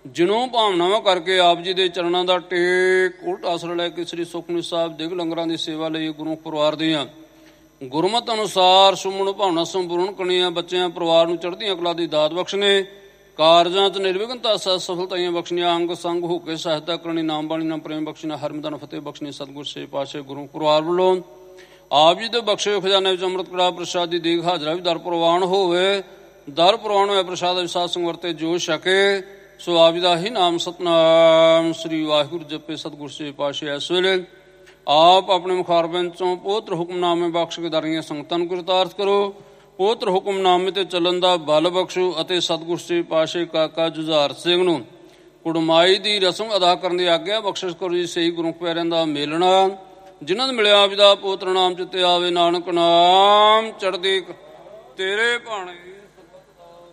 ਜਿਨੋਂ ਭਾਵਨਾਵਾਂ ਕਰਕੇ ਆਪ ਜੀ ਦੇ ਚਰਨਾਂ ਦਾ ਟੇਕ ਉਲਟ ਆਸਰਾ ਲੈ ਕੇ ਸ੍ਰੀ ਸੁਖਮਨੀ ਸਾਹਿਬ ਦਿਗ ਲੰਗਰਾਂ ਦੀ ਸੇਵਾ ਲਈ ਗੁਰੂ ਪਰਿਵਾਰ ਦੀਆਂ ਗੁਰਮਤਿ ਅਨੁਸਾਰ ਸੁਮਨ ਭਾਵਨਾ ਸੰਪੂਰਨ ਕਰਨੀਆਂ ਬੱਚਿਆਂ ਪਰਿਵਾਰ ਨੂੰ ਚੜ੍ਹਦੀਆਂ ਕਲਾ ਦੀ ਦਾਤ ਬਖਸ਼ਣੇ, ਕਾਰਜਾਂ 'ਚ ਨਿਰਵਿਘਨਤਾ ਸਫਲਤਾਈਆਂ ਬਖਸ਼ਣੀਆਂ, ਅੰਗ ਸੰਗ ਹੋ ਕੇ ਸਹਾਇਤਾ ਕਰਨੀ, ਨਾਮ ਬਾਣੀ ਨਾਮ ਪ੍ਰੇਮ ਬਖਸ਼ਣਾ, ਹਰਮਦਾਨ ਫਤਿਹ ਬਖਸ਼ਣੀ। ਸਤਿਗੁਰ ਸੇ ਪਾਤਸ਼ਾਹ ਗੁਰੂ ਪਰਿਵਾਰ ਵੱਲੋਂ ਆਪ ਜੀ ਦੇ ਬਖਸ਼ੇ ਖਜ਼ਾਨੇ ਵਿੱਚ ਅੰਮ੍ਰਿਤ ਕੜਾ ਪ੍ਰਸ਼ਾਦ ਦੀ ਦੇਗ ਹਾਜ਼ਰਾ ਵੀ ਦਰ ਪ੍ਰਵਾਨ ਹੋਵੇ। ਦਰ ਪ੍ਰਵਾਨ ਹੋਇਆ ਪ੍ਰਸ਼ਾਦ ਵਿਸਾਦ ਸੰਗ ਵਰਤੇ ਜੋ ਛਕੇ, ਸੋ ਆਪ ਜੀ ਦਾ ਹੀ ਨਾਮ ਸਤਨਾਮ ਸ੍ਰੀ ਵਾਹਿਗੁਰੂ ਜਪੇ। ਸਤਿਗੁਰ ਸੇ ਪਾਤਸ਼ਾਹ ਇਸ ਵੇਲੇ ਆਪ ਆਪਣੇ ਮੁਖਾਰਬਿੰਦ ਚੋਂ ਪਵਿੱਤਰ ਹੁਕਮਨਾਮੇ ਬਖਸ਼ ਕੇ ਦਰੀਆਂ ਸੰਗਤਾਂ ਨੂੰ ਕਿਰਤਾਰਥ ਕਰੋ। ਪਵਿੱਤਰ ਹੁਕਮਨਾਮੇ ਤੇ ਚੱਲਣ ਦਾ ਬਲ ਬਖਸ਼ੋ ਅਤੇ ਸਤਿਗੁਰ ਸੇ ਪਾਤਸ਼ਾਹ ਕਾਕਾ ਜੁਝਾਰ ਸਿੰਘ ਨੂੰ ਕੁੜਮਾਈ ਦੀ ਰਸਮ ਅਦਾ ਕਰਨ ਦੀ ਆਗਿਆ ਬਖਸ਼ਿਸ਼ ਕਰੋ ਜੀ। ਸਹੀ ਗੁਰੂ ਪਿਆਰਿਆਂ ਦਾ ਮੇਲਣਾ ਜਿਨ੍ਹਾਂ ਨੂੰ ਮਿਲਿਆ ਆਪ ਜੀ ਦਾ ਪਵਿੱਤਰ ਨਾਮ ਚਿੱਤੇ ਆਵੇ, ਨਾਨਕ ਨਾਮ ਚੜ੍ਹਦੀ ਤੇਰੇ ਭਾਣੇ।